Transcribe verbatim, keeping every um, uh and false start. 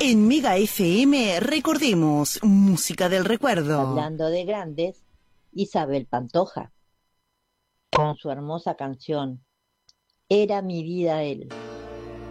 En Mega F M recordemos música del recuerdo. Hablando de grandes, Isabel Pantoja, con su hermosa canción Era mi vida él.